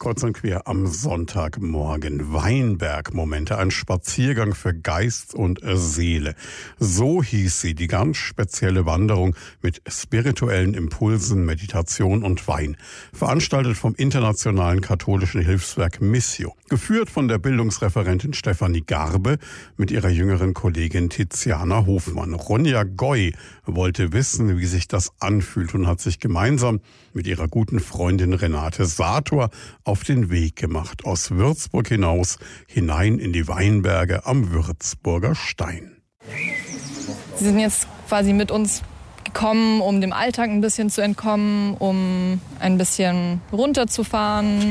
Kreuz und quer am Sonntagmorgen. Weinbergmomente, ein Spaziergang für Geist und Seele. So hieß sie, die ganz spezielle Wanderung mit spirituellen Impulsen, Meditation und Wein. Veranstaltet vom Internationalen Katholischen Hilfswerk Missio. Geführt von der Bildungsreferentin Stefanie Garbe mit ihrer jüngeren Kollegin Tiziana Hofmann. Ronja Goy wollte wissen, wie sich das anfühlt und hat sich gemeinsam mit ihrer guten Freundin Renate Sator auf den Weg gemacht. Aus Würzburg hinaus, hinein in die Weinberge am Würzburger Stein. Sie sind jetzt quasi mit uns gekommen, um dem Alltag ein bisschen zu entkommen, um ein bisschen runterzufahren.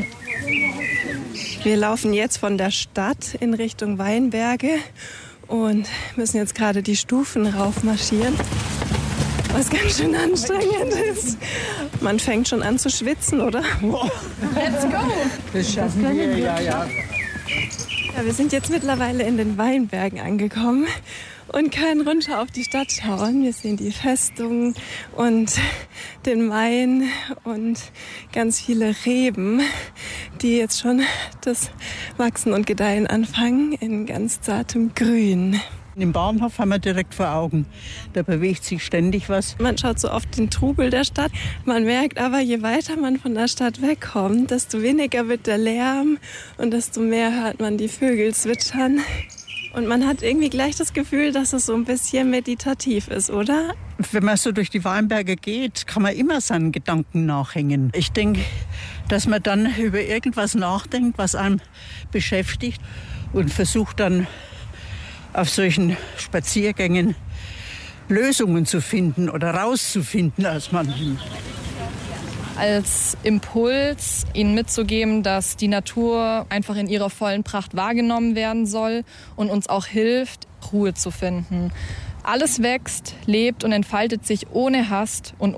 Wir laufen jetzt von der Stadt in Richtung Weinberge und müssen jetzt gerade die Stufen raufmarschieren, was ganz schön anstrengend ist. Man fängt schon an zu schwitzen, oder? Let's go! Das schaffen wir, ja. Ja, wir sind jetzt mittlerweile in den Weinbergen angekommen und können runter auf die Stadt schauen. Wir sehen die Festung und den Main und ganz viele Reben, die jetzt schon das Wachsen und Gedeihen anfangen in ganz zartem Grün. Den Bahnhof haben wir direkt vor Augen. Da bewegt sich ständig was. Man schaut so oft den Trubel der Stadt. Man merkt aber, je weiter man von der Stadt wegkommt, desto weniger wird der Lärm und desto mehr hört man die Vögel zwitschern. Und man hat irgendwie gleich das Gefühl, dass es so ein bisschen meditativ ist, oder? Wenn man so durch die Weinberge geht, kann man immer seinen Gedanken nachhängen. Ich denke, dass man dann über irgendwas nachdenkt, was einem beschäftigt und versucht dann auf solchen Spaziergängen Lösungen zu finden oder rauszufinden aus manchen. Als Impuls, ihnen mitzugeben, dass die Natur einfach in ihrer vollen Pracht wahrgenommen werden soll und uns auch hilft, Ruhe zu finden. Alles wächst, lebt und entfaltet sich ohne Hast und